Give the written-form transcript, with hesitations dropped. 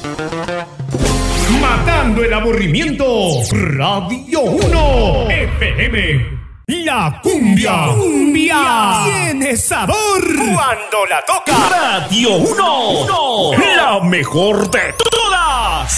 Matando el aburrimiento. Radio 1 FM. La cumbia. Cumbia. Tiene sabor. Cuando la toca. Radio 1. La mejor de